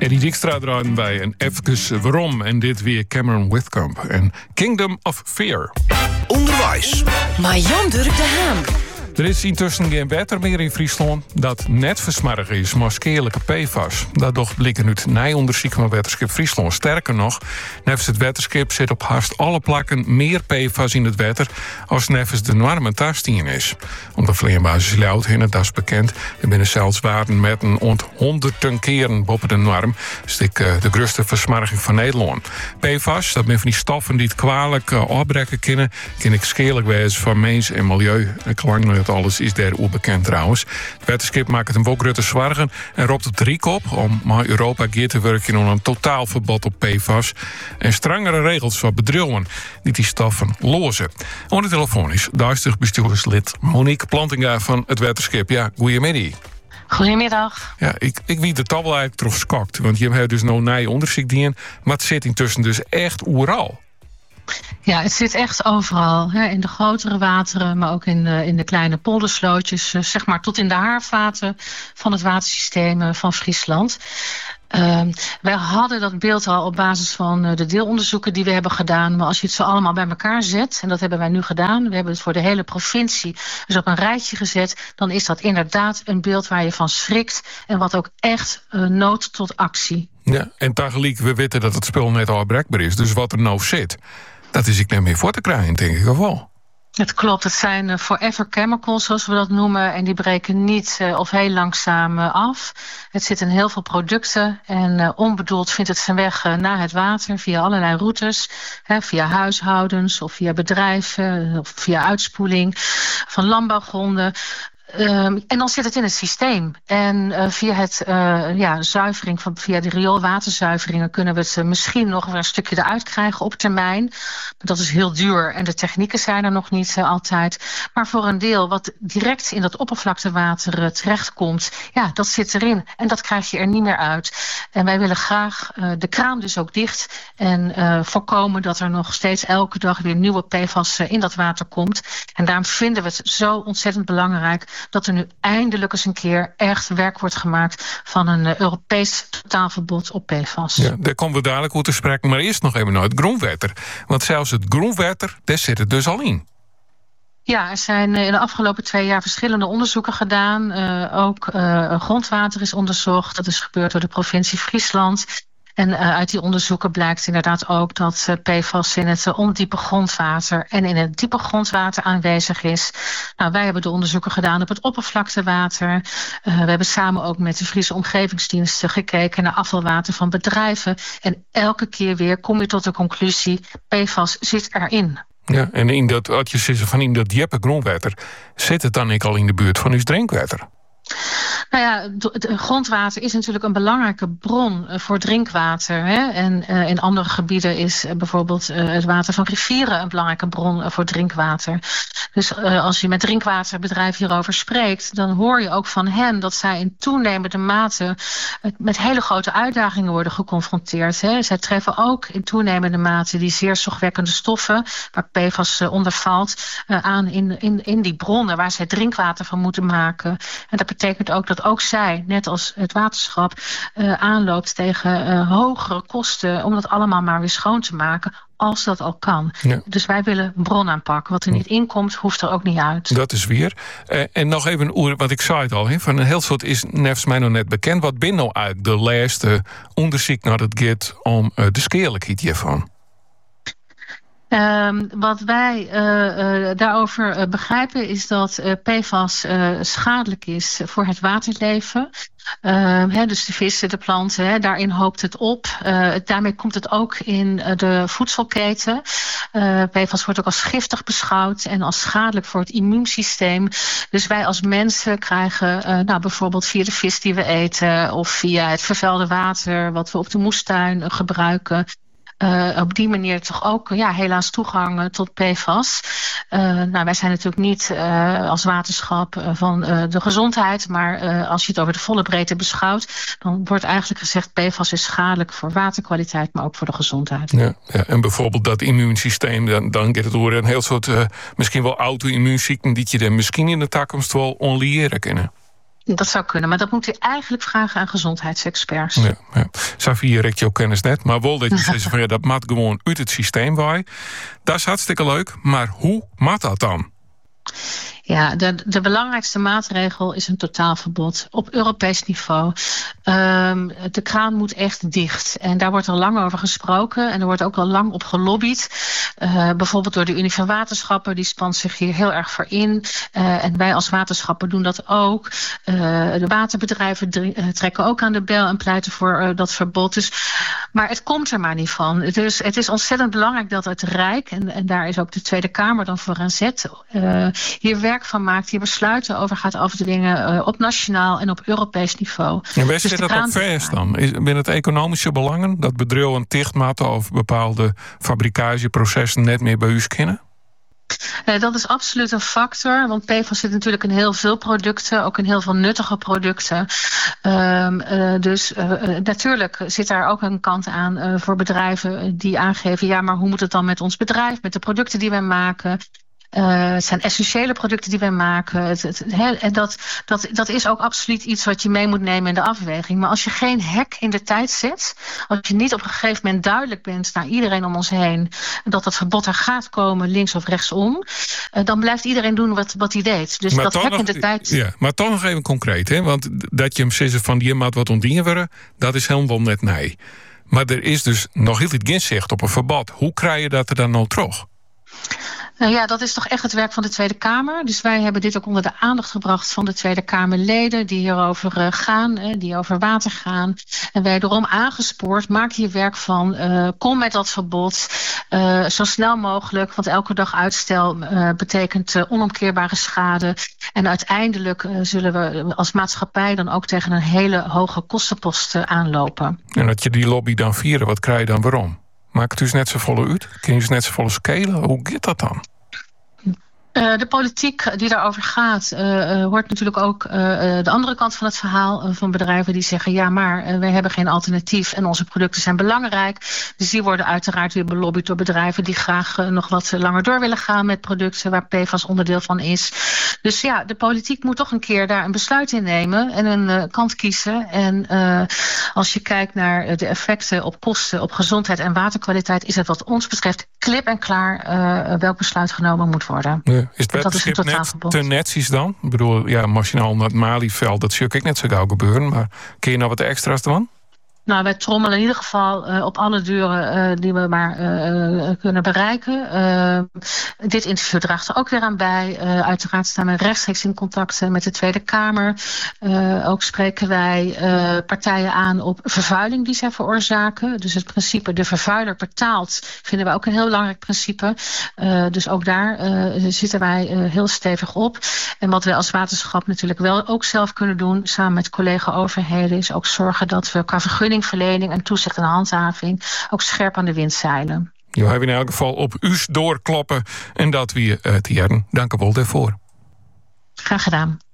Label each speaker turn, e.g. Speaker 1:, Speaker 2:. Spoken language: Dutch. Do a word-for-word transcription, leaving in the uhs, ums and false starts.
Speaker 1: Eddie Dijkstra draaide bij en even waarom. En dit weer Cameron Withcomb en Kingdom of Fear.
Speaker 2: Onderwijs.
Speaker 3: Marjan Durk de Haan.
Speaker 1: Er is intussen geen water meer in Friesland dat net versmarrig is, maar skeerlijke P F A S. Dat doch blikken uit nijonderzoek van Wetenschap Friesland. Sterker nog, nevens het wetenschap zit op haast alle plakken meer P F A S in het water als nevens de normen tastien is. Om de vleerbasis loud in het das bekend. Er binnen zelfs waarden met een ont honderden keren boven de norm. Stik uh, de grootste versmarging van Nederland. P F A S, dat zijn van die stoffen die het kwalijk uh, opbrekken kunnen, kan ik skeerlijk wezen van mens en milieu. Ik lang het alles is daar onbekend trouwens. Het wetenschap maakt het een ook grote zorgen en roept het riek op om maar Europa geert te werken aan een totaalverbod op P F A S en strengere regels voor bedrijven die die stoffen lozen. Aan de telefoon is duistig bestuurslid Monique Plantinga van het wetenschap. Ja, goedemiddag.
Speaker 4: Goedemiddag.
Speaker 1: Ja, ik, ik wie de tabel eigenlijk trof skokt, want je hebt dus nou nij onderzoek dien, maar het zit intussen dus echt overal.
Speaker 4: Ja, het zit echt overal. Hè, in de grotere wateren, maar ook in de, in de kleine polderslootjes. Zeg maar tot in de haarvaten van het watersysteem van Friesland. Uh, wij hadden dat beeld al op basis van de deelonderzoeken die we hebben gedaan. Maar als je het zo allemaal bij elkaar zet, en dat hebben wij nu gedaan. We hebben het voor de hele provincie dus op een rijtje gezet. Dan is dat inderdaad een beeld waar je van schrikt. En wat ook echt uh, noodt tot actie.
Speaker 1: Ja, en tegelijk, we weten dat het spul net al bereikbaar is. Dus wat er nou zit, dat is ik net meer voor te krijgen, denk ik wel.
Speaker 4: Het klopt, het zijn uh, forever chemicals, zoals we dat noemen. En die breken niet uh, of heel langzaam uh, af. Het zit in heel veel producten. En uh, onbedoeld vindt het zijn weg uh, naar het water via allerlei routes. Hè, via huishoudens of via bedrijven of via uitspoeling van landbouwgronden. Um, en dan zit het in het systeem. En uh, via het uh, ja, zuivering van via de rioolwaterzuiveringen kunnen we het uh, misschien nog weer een stukje eruit krijgen op termijn. Maar dat is heel duur en de technieken zijn er nog niet uh, altijd. Maar voor een deel wat direct in dat oppervlaktewater uh, terechtkomt, ja, dat zit erin. En dat krijg je er niet meer uit. En wij willen graag uh, de kraan dus ook dicht en uh, voorkomen dat er nog steeds elke dag weer nieuwe P F A S uh, in dat water komt. En daarom vinden we het zo ontzettend belangrijk dat er nu eindelijk eens een keer echt werk wordt gemaakt van een uh, Europees totaalverbod op P F A S.
Speaker 1: Ja, daar komen we dadelijk over te spreken, maar eerst nog even naar het groenwater. Want zelfs het groenwater, daar zit het dus al in.
Speaker 4: Ja, er zijn in de afgelopen twee jaar verschillende onderzoeken gedaan. Uh, ook uh, grondwater is onderzocht. Dat is gebeurd door de provincie Friesland. En uh, uit die onderzoeken blijkt inderdaad ook dat uh, P F A S in het uh, ondiepe grondwater en in het diepe grondwater aanwezig is. Nou, wij hebben de onderzoeken gedaan op het oppervlaktewater. Uh, we hebben samen ook met de Friese Omgevingsdiensten gekeken naar afvalwater van bedrijven. En elke keer weer kom je tot de conclusie, P F A S zit erin.
Speaker 1: Ja, en in dat, als je zegt van in dat diepe grondwater, zit het dan ik al in de buurt van uw drinkwater?
Speaker 4: Nou ja, het grondwater is natuurlijk een belangrijke bron voor drinkwater. Hè? En uh, in andere gebieden is uh, bijvoorbeeld uh, het water van rivieren een belangrijke bron uh, voor drinkwater. Dus uh, als je met drinkwaterbedrijven hierover spreekt, dan hoor je ook van hen dat zij in toenemende mate uh, met hele grote uitdagingen worden geconfronteerd. Hè? Zij treffen ook in toenemende mate die zeer zorgwekkende stoffen, waar P F A S uh, onder valt, uh, aan in, in, in die bronnen waar zij drinkwater van moeten maken. En dat betekent ook dat ook zij, net als het waterschap, uh, aanloopt tegen uh, hogere kosten om dat allemaal maar weer schoon te maken, als dat al kan. Ja. Dus wij willen een bron aanpakken. Wat er niet inkomt, hoeft er ook niet uit.
Speaker 1: Dat is weer. Uh, en nog even, oer, wat ik zei het al, he, van een heel soort is nevens mij nog net bekend. Wat ben nou uit de laatste onderzoek naar het gaat om uh, de skeerlijkheid hiervan?
Speaker 4: Um, wat wij uh, uh, daarover uh, begrijpen is dat uh, P F A S uh, schadelijk is voor het waterleven. Uh, he, dus de vissen, de planten, he, daarin hoopt het op. Uh, daarmee komt het ook in uh, de voedselketen. Uh, P F A S wordt ook als giftig beschouwd en als schadelijk voor het immuunsysteem. Dus wij als mensen krijgen uh, nou, bijvoorbeeld via de vis die we eten of via het vervuilde water wat we op de moestuin uh, gebruiken, Uh, op die manier toch ook ja, helaas toegang uh, tot P F A S. Uh, nou, wij zijn natuurlijk niet uh, als waterschap uh, van uh, de gezondheid, maar uh, als je het over de volle breedte beschouwt, dan wordt eigenlijk gezegd P F A S is schadelijk voor waterkwaliteit, maar ook voor de gezondheid.
Speaker 1: Ja, ja, en bijvoorbeeld dat immuunsysteem, dan, dan gaat het door een heel soort uh, misschien wel auto-immuunziekten die je dan misschien in de toekomst wel onliëren kunnen.
Speaker 4: Dat zou kunnen, maar dat moet u eigenlijk vragen aan gezondheidsexperts.
Speaker 1: Ja, ja. Safia rekt jouw kennis net, maar wel dat je zegt van ja, dat maakt gewoon uit het systeem bij. Dat is hartstikke leuk, maar hoe maakt dat dan?
Speaker 4: Ja, de, de belangrijkste maatregel is een totaalverbod op Europees niveau. Um, de kraan moet echt dicht. En daar wordt al lang over gesproken. En er wordt ook al lang op gelobbyd. Uh, bijvoorbeeld door de Unie van Waterschappen. Die spant zich hier heel erg voor in. Uh, en wij als waterschappen doen dat ook. Uh, de waterbedrijven drie, uh, trekken ook aan de bel en pleiten voor uh, dat verbod. Dus, maar het komt er maar niet van. Dus het is ontzettend belangrijk dat het Rijk, en, en daar is ook de Tweede Kamer dan voor aan zet, uh, hier werk van maakt, hier besluiten over gaat afdwingen uh, op nationaal en op Europees niveau.
Speaker 1: En waar zit dat op vers dan? Is, binnen het economische belangen dat bedrijven dichtmatten of bepaalde fabrikageprocessen net meer bij u kennen?
Speaker 4: Uh, dat is absoluut een factor, want P F A S zit natuurlijk in heel veel producten, ook in heel veel nuttige producten. Um, uh, dus uh, uh, natuurlijk zit daar ook een kant aan uh, voor bedrijven die aangeven, ja, maar hoe moet het dan met ons bedrijf, met de producten die wij maken? Uh, het zijn essentiële producten die wij maken. Het, het, he, en dat, dat, dat is ook absoluut iets wat je mee moet nemen in de afweging. Maar als je geen hek in de tijd zet, als je niet op een gegeven moment duidelijk bent naar iedereen om ons heen dat dat verbod er gaat komen, links of rechtsom, uh, dan blijft iedereen doen wat, wat hij deed. Dus
Speaker 1: maar
Speaker 4: dat hek
Speaker 1: nog,
Speaker 4: in de tijd.
Speaker 1: Ja, maar toch nog even concreet, hè? Want dat je hem zegt van die maat wat ontdienen worden, dat is helemaal net nee. Maar er is dus nog heel veel geen zicht op een verbod. Hoe krijg je dat er dan nou terug?
Speaker 4: Nou ja, dat is toch echt het werk van de Tweede Kamer. Dus wij hebben dit ook onder de aandacht gebracht van de Tweede Kamerleden die hierover uh, gaan, uh, die over water gaan. En wij erom aangespoord, maak hier werk van, uh, kom met dat verbod uh, zo snel mogelijk. Want elke dag uitstel uh, betekent uh, onomkeerbare schade. En uiteindelijk uh, zullen we als maatschappij dan ook tegen een hele hoge kostenpost uh, aanlopen.
Speaker 1: En dat je die lobby dan vieren, wat krijg je dan waarom? Maakt het dus net zo volle uit? Kun je dus net zo volle scalen? Hoe gaat dat dan?
Speaker 4: Uh, de politiek die daarover gaat, uh, uh, hoort natuurlijk ook uh, de andere kant van het verhaal uh, van bedrijven die zeggen, ja, maar uh, wij hebben geen alternatief en onze producten zijn belangrijk. Dus die worden uiteraard weer belobbyd door bedrijven die graag uh, nog wat langer door willen gaan met producten waar P F A S onderdeel van is. Dus ja, de politiek moet toch een keer daar een besluit in nemen en een uh, kant kiezen. En uh, als je kijkt naar uh, de effecten op kosten, op gezondheid en waterkwaliteit, is het wat ons betreft klip en klaar uh, welk besluit genomen moet worden.
Speaker 1: Ja. Is het wetenschap net te netjes dan? Ik bedoel, ja, machinaal naar het Malieveld, dat zie ik net zo gauw gebeuren. Maar kun je nou wat extra's doen?
Speaker 4: Nou, wij trommelen in ieder geval uh, op alle deuren uh, die we maar uh, kunnen bereiken. Uh, dit interview draagt er ook weer aan bij. Uh, uiteraard staan we rechtstreeks in contact met de Tweede Kamer. Uh, ook spreken wij uh, partijen aan op vervuiling die zij veroorzaken. Dus het principe de vervuiler betaalt vinden wij ook een heel belangrijk principe. Uh, dus ook daar uh, zitten wij uh, heel stevig op. En wat wij als waterschap natuurlijk wel ook zelf kunnen doen, samen met collega-overheden, is ook zorgen dat we qua vergunning, verlening en toezicht en handhaving ook scherp aan de wind zeilen.
Speaker 1: Je hebben in elk geval op u's doorkloppen en dat we uh, te jaren. Dank u wel daarvoor.
Speaker 4: Graag gedaan.